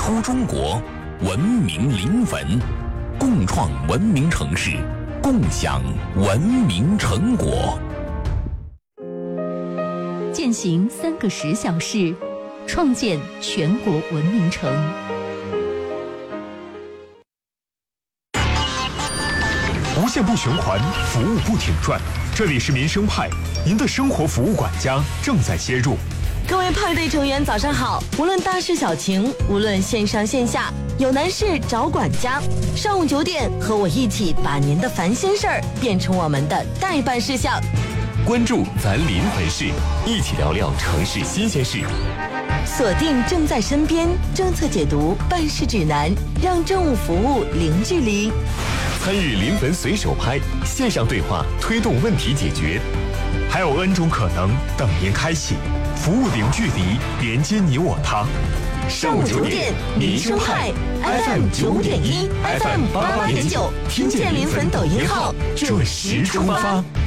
出中国，文明临汾，共创文明城市，共享文明成果。 践行3个10小时，创建全国文明城。 无限不循环，服务不停转。这里是民生派，您的生活服务管家正在接入。 各位派对成员早上好，无论大事小情，无论线上线下，有难事找管家。上午9点，和我一起把您的烦心事儿变成我们的待办事项。 关注咱临汾市，一起聊聊城市新鲜事。 锁定正在身边政策解读办事指南，让政务服务零距离。 参与临汾随手拍线上对话，推动问题解决。 还有 N 种可能等您开启，服务零距离，连接你我他。 上午9点，民生派 FM 95.1 FM 88.9，听见临汾抖音号准时出发。